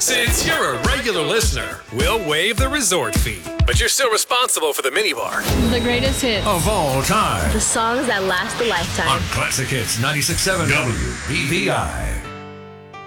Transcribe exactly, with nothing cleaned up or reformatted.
Since you're a regular listener, we'll waive the resort fee. But you're still responsible for the minibar. The greatest hits of all time. The songs that last a lifetime. On Classic Hits ninety-six point seven W B V I.